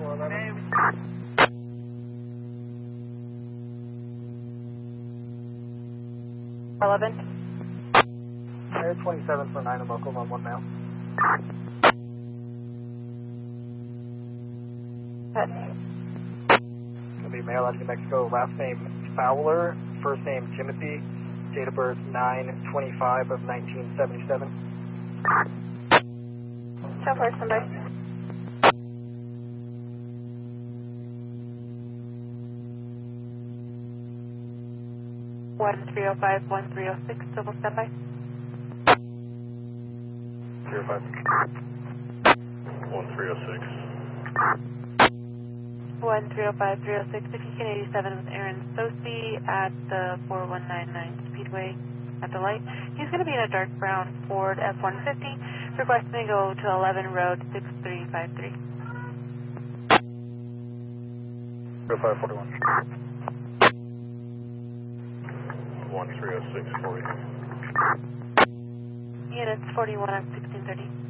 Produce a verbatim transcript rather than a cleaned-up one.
eleven. Air twenty-seven for nine and local on one male. Head. Gonna be male out of New Mexico, last name Fowler, first name Timothy, date of birth nine twenty-five of nineteen seventy-seven. Show for somebody. one three oh five, one three oh six, civil standby. zero five. one three oh six. one three oh five, three oh six, fifteen eighty-seven with Aaron Sosi at the four one nine nine Speedway at the light. He's going to be in a dark brown Ford F one fifty, requesting to go to eleven Road six three five three. zero five forty-one. one three oh six, forty. Units forty-one at sixteen thirty.